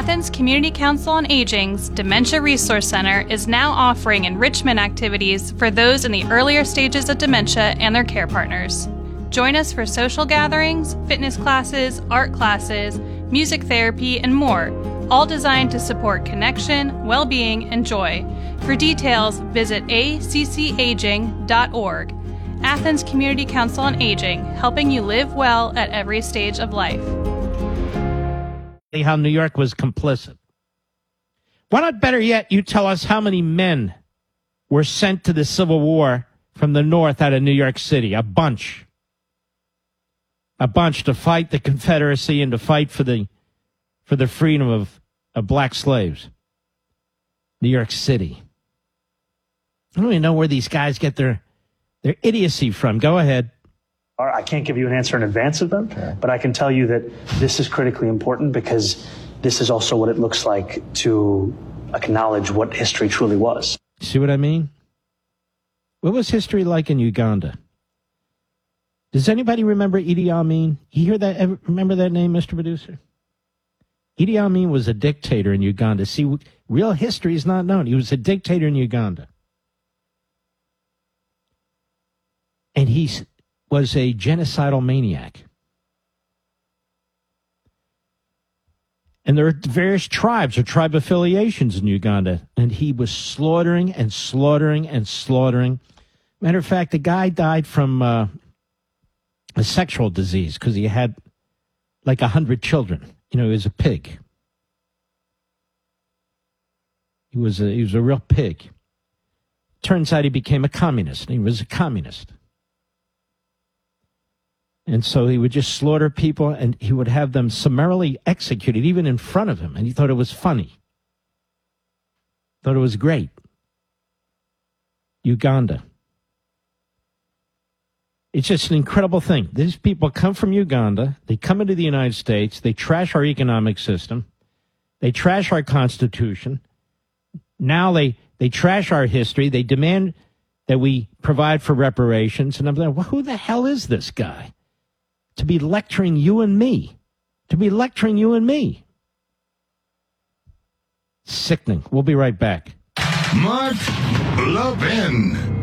Athens Community Council on Aging's Dementia Resource Center is now offering enrichment activities for those in the earlier stages of dementia and their care partners. Join us for social gatherings, fitness classes, art classes, music therapy, and more, all designed to support connection, well-being, and joy. For details, visit accaging.org. Athens Community Council on Aging, helping you live well at every stage of life. How New York was complicit. Why not, better yet, you tell us how many men were sent to the Civil War from the North out of New York City? A bunch. A bunch to fight the Confederacy and to fight for the freedom of black slaves. New York City. I don't even know where these guys get their idiocy from. Go ahead. I can't give you an answer in advance of them, but I can tell you that this is critically important because this is also what it looks like to acknowledge what history truly was. See what I mean? What was history like in Uganda? Does anybody remember Idi Amin? You hear that? Remember that name, Mr. Producer? Idi Amin was a dictator in Uganda. See, real history is not known. He was a dictator in Uganda. And he was a genocidal maniac. And there are various tribes or tribe affiliations in Uganda. And he was slaughtering and slaughtering and slaughtering. Matter of fact, the guy died from a sexual disease because he had like 100 children. You know, he was a pig. He was a real pig. Turns out he became a communist. He was a communist. And so he would just slaughter people, and he would have them summarily executed, even in front of him. And he thought it was funny. Thought it was great. Uganda. It's just an incredible thing. These people come from Uganda. They come into the United States. They trash our economic system. They trash our Constitution. Now they trash our history. They demand that we provide for reparations. And I'm like, well, who the hell is this guy? To be lecturing you and me. To be lecturing you and me. Sickening. We'll be right back. Mark Levin.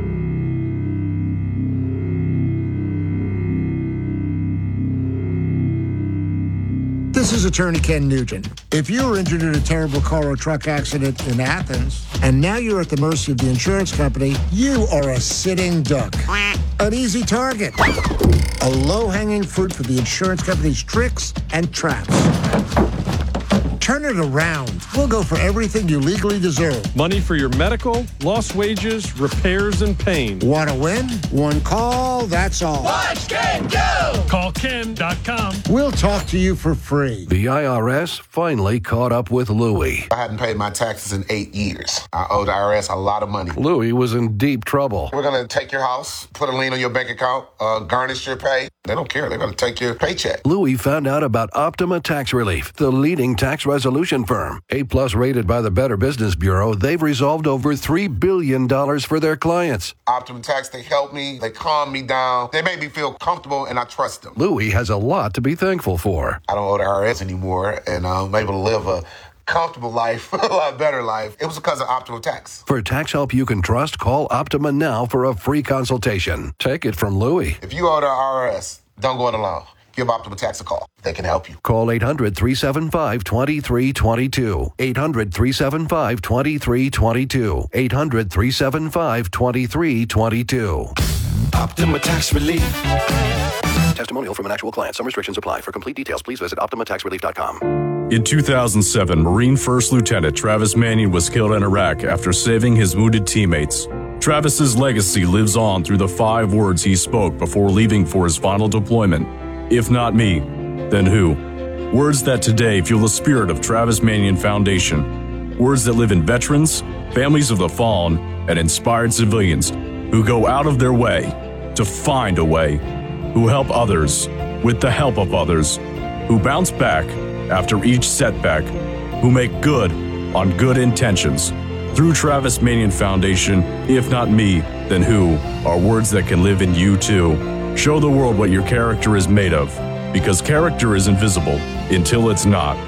This is Attorney Ken Nugent. If you were injured in a terrible car or truck accident in Athens, and now you're at the mercy of the insurance company, you are a sitting duck. An easy target. A low-hanging fruit for the insurance company's tricks and traps. Turn it around. We'll go for everything you legally deserve. Money for your medical, lost wages, repairs, and pain. Want to win? One call, that's all. Watch Ken go! Call Ken.com. We'll talk to you for free. The IRS finally caught up with Louie. I hadn't paid my taxes in 8 years. I owed the IRS a lot of money. Louie was in deep trouble. We're going to take your house, put a lien on your bank account, garnish your pay. They don't care. They're going to take your paycheck. Louie found out about Optima Tax Relief, the leading tax resolution firm. A-plus rated by the Better Business Bureau, they've resolved over $3 billion for their clients. Optima Tax, they helped me. They calmed me down. They made me feel comfortable, and I trust them. Louie has a lot to be thankful for. I don't owe the IRS anymore, and I'm able to live a comfortable life, a lot better life. It was because of Optima Tax. For tax help you can trust, call Optima now for a free consultation. Take it from Louie. If you owe the IRS, don't go it alone. Give Optima Tax a call. They can help you. Call 800-375-2322. 800-375-2322. 800-375-2322. Optima Tax Relief. Testimonial from an actual client. Some restrictions apply. For complete details, please visit OptimaTaxRelief.com. In 2007, Marine First Lieutenant Travis Manion was killed in Iraq after saving his wounded teammates. Travis's legacy lives on through the 5 words he spoke before leaving for his final deployment. If not me, then who? Words that today fuel the spirit of Travis Manion Foundation. Words that live in veterans, families of the fallen, and inspired civilians who go out of their way to find a way, who help others with the help of others, who bounce back after each setback, who make good on good intentions. Through Travis Manion Foundation, if not me, then who, are words that can live in you too. Show the world what your character is made of, because character is invisible until it's not.